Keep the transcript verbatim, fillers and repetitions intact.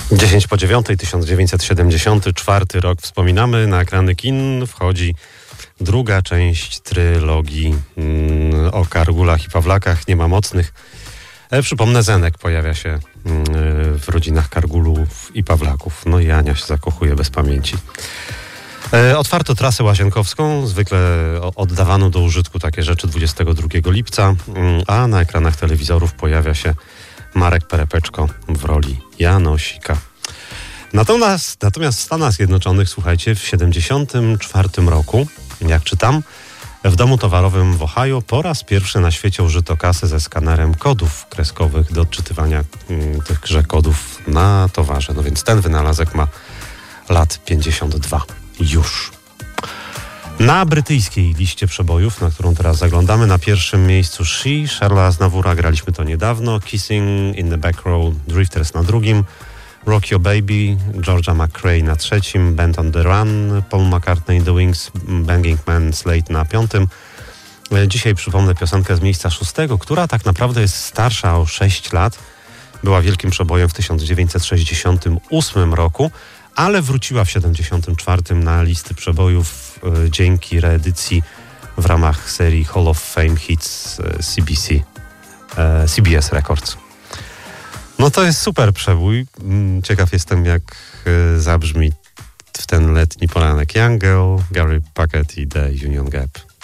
dziesięć po dziewiątej, tysiąc dziewięćset siedemdziesiąty czwarty rok wspominamy. Na ekrany kin wchodzi druga część trylogii mm, o Kargulach i Pawlakach. Nie ma mocnych. E, przypomnę, Zenek pojawia się mm, w rodzinach Kargulów i Pawlaków. No i Ania się zakochuje bez pamięci. E, otwarto trasę łazienkowską, zwykle oddawano do użytku takie rzeczy dwudziestego drugiego lipca, mm, a na ekranach telewizorów pojawia się Marek Perepeczko w roli Janosika. Natomiast, natomiast w Stanach Zjednoczonych, słuchajcie, w siedemdziesiątym czwartym roku, jak czytam, w domu towarowym w Ohio po raz pierwszy na świecie użyto kasę ze skanerem kodów kreskowych do odczytywania mm, tychże kodów na towarze. No więc ten wynalazek ma lat pięćdziesiąt dwa już. Na brytyjskiej liście przebojów, na którą teraz zaglądamy, na pierwszym miejscu She, Charlesa Aznavoura, graliśmy to niedawno, Kissing in the Back Row, Drifters na drugim, Rock Your Baby, Georgia McRae na trzecim, Band on the Run, Paul McCartney, The Wings, Banging Man, Slate na piątym. Dzisiaj przypomnę piosenkę z miejsca szóstego, która tak naprawdę jest starsza o sześć lat. Była wielkim przebojem w tysiąc dziewięćset sześćdziesiątym ósmym roku, ale wróciła w siedemdziesiątym czwartym na listy przebojów y, dzięki reedycji w ramach serii Hall of Fame Hits y, C B C, y, C B S Records. No to jest super przebój. Ciekaw jestem, jak y, zabrzmi w ten letni poranek Young Girl, Gary Puckett i The Union Gap.